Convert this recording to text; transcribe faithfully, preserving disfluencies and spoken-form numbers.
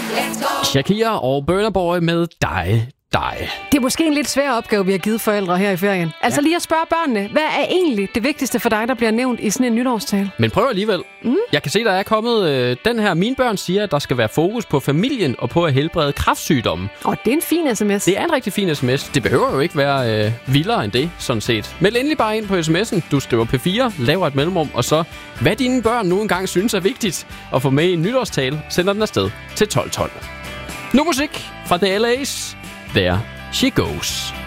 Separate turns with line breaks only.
Shakira og Burna Boy med dig, dig.
Det er måske en lidt svær opgave, vi har givet forældre her i ferien. Altså ja. lige at spørge børnene, hvad er egentlig det vigtigste for dig, der bliver nævnt i sådan en nytårstale?
Men prøv alligevel. Mm. Jeg kan se, der er kommet øh, den her. Mine børn siger, at der skal være fokus på familien og på at helbrede kræftsygdomme.
Og det er en fin sms.
Det er en rigtig fin sms. Det behøver jo ikke være øh, vildere end det, sådan set. Meld endelig bare ind på sms'en. Du skriver P fire, laver et mellemrum, og så, hvad dine børn nu engang synes er vigtigt at få med i en nytårstale, sender den afsted til tolv tolv. Nu musik fra The L A's. There She Goes.